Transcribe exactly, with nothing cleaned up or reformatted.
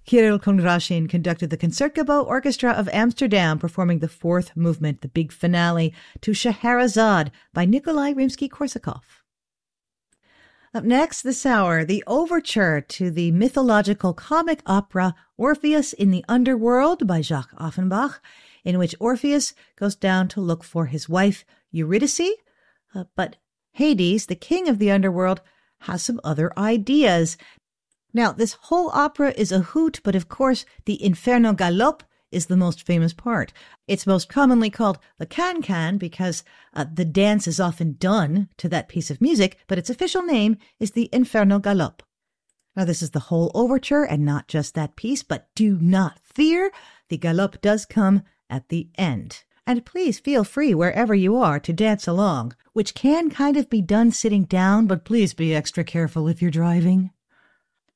Kirill Kondrashin conducted the Concertgebouw Orchestra of Amsterdam, performing the fourth movement, the big finale, to Scheherazade by Nikolai Rimsky-Korsakov. Up next this hour, the overture to the mythological comic opera Orpheus in the Underworld by Jacques Offenbach, in which Orpheus goes down to look for his wife Eurydice, uh, but Hades, the king of the underworld, has some other ideas. Now, this whole opera is a hoot, but of course the Inferno Galop is the most famous part. It's most commonly called the can-can because uh, the dance is often done to that piece of music, but its official name is the Inferno Galop. Now, this is the whole overture and not just that piece, but do not fear, the galop does come at the end. And please feel free wherever you are to dance along, which can kind of be done sitting down, but please be extra careful if you're driving.